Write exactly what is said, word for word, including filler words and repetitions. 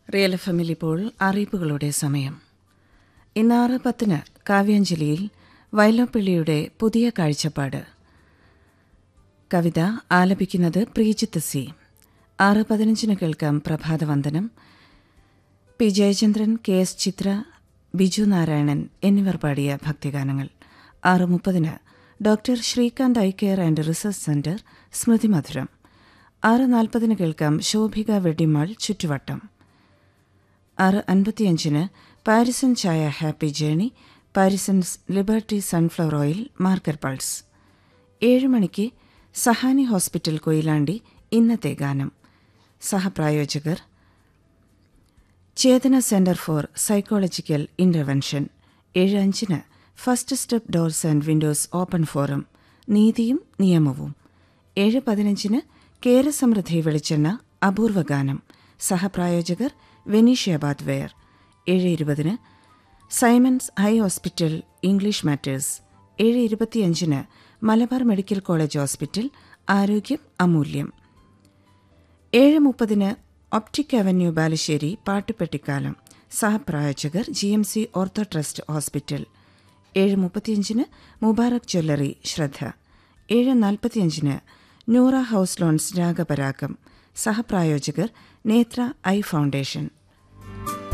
Real F എമ്മിൽ ഇപ്പോൾ അറിയിപ്പുകളുടെ സമയം. ഇന്ന് ആറ് പത്തിന് കാവ്യാഞ്ജലിയിൽ വൈലോപ്പിള്ളിയുടെ പുതിയ കാഴ്ചപ്പാട്. കവിത ആലപിക്കുന്നത് പ്രീജിത്ത് സി. ആറ് പതിനഞ്ചിന് കേൾക്കാം പ്രഭാതവന്ദനം. പി ജയചന്ദ്രൻ, കെ എസ് ചിത്ര, ബിജു നാരായണൻ എന്നിവർ പാടിയ ഭക്തിഗാനങ്ങൾ. ആറ് മുപ്പതിന് doctor Srikanth eye care and research centre സ്മൃതി മധുരം. ആറ് നാൽപ്പതിന് കേൾക്കാം ശോഭിക വെഡിമാൾ ചുറ്റുവട്ടം. ആറ് അൻപത്തിയഞ്ചിന് പാരിസൺ ചായ happy journey, Parisons liberty sunflower oil market pulse. ഏഴ് മണിക്ക് സഹാനി ഹോസ്പിറ്റൽ കൊയിലാണ്ടി ഇന്നത്തെ ഗാനം. സഹപ്രായോജകർ ചേതന സെന്റർ ഫോർ സൈക്കോളജിക്കൽ ഇന്റർവെൻഷൻ. ഏഴ് അഞ്ചിന് first step doors and Windows open forum നീതിയും നിയമവും. ഏഴ് പതിനഞ്ചിന് കേരസമൃദ്ധി വെളിച്ചെണ്ണ അപൂർവ ഗാനം. സഹപ്രായോജകർ വെനീഷ്യ ബാദ്വെയർ. ഏഴ് ഇരുപതിന് Symons high hospital English matters. ഏഴ് ഇരുപത്തിയഞ്ചിന് മലബാർ മെഡിക്കൽ കോളേജ് ഹോസ്പിറ്റൽ ആരോഗ്യം അമൂല്യം. ഏഴ് മുപ്പതിന് optic avenue Balussery പാട്ടുപെട്ടിക്കാലം. സഹപ്രായോജകർ G M C ortho trust hospital. ഏഴ് മുപ്പത്തിയഞ്ചിന് മുബാറക് ജ്വല്ലറി ശ്രദ്ധ. ഏഴ് നാൽപ്പത്തിയഞ്ചിന് നൂറ ഹൗസ് ലോൺസ് രാഗപരാഗം. സഹപ്രായോജകർ നേത്ര ഐ ഫൗണ്ടേഷൻ.